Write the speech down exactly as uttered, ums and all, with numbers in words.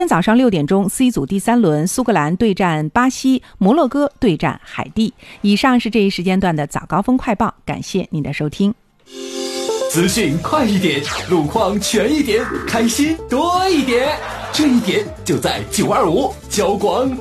今天早上六点钟 C 组第三轮，苏格兰对战巴西，摩洛哥对战海地。以上是这一时间段的早高峰快报，感谢您的收听。 资讯快一点，路况全一点，开心多一点，这一点就在九二五交广